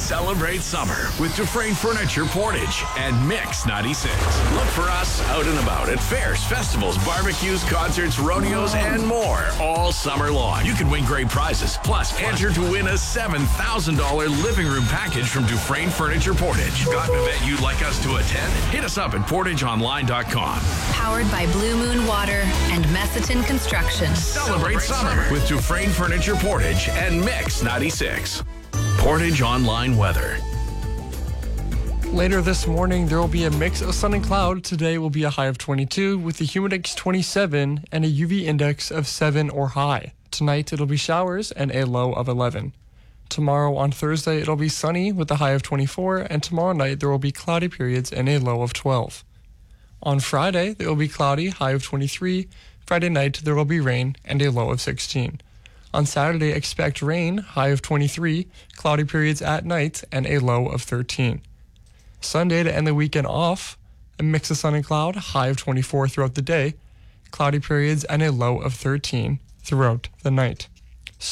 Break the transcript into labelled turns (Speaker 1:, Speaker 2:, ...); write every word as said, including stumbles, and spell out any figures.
Speaker 1: Celebrate summer with Dufresne Furniture Portage and Mix ninety-six. Look for us out and about at fairs, festivals, barbecues, concerts, rodeos, and more all summer long. You can win great prizes. Plus, enter to win a seven thousand dollars living room package from Dufresne Furniture Portage. Got an event you'd like us to attend? Hit us up at portage online dot com.
Speaker 2: Powered by Blue Moon Water and Messiton Construction.
Speaker 1: Celebrate summer with Dufresne Furniture Portage and Mix ninety-six. Portage Online Weather.
Speaker 3: Later this morning, there will be a mix of sun and cloud. Today will be a high of twenty-two with a humidex twenty-seven and a U V index of seven or high. Tonight, it'll be showers and a low of eleven. Tomorrow on Thursday, it'll be sunny with a high of twenty-four, and tomorrow night there will be cloudy periods and a low of twelve. On Friday, there will be cloudy, high of twenty-three. Friday night, there will be rain and a low of sixteen. On Saturday, expect rain, high of twenty-three, cloudy periods at night, and a low of thirteen. Sunday, to end the weekend off, a mix of sun and cloud, high of twenty-four throughout the day, cloudy periods, and a low of thirteen throughout the night.